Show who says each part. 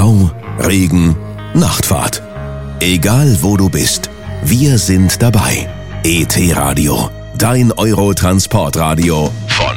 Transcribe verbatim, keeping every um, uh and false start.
Speaker 1: Stau, Regen, Nachtfahrt. Egal wo du bist, wir sind dabei. E T Radio, dein Euro-Transportradio von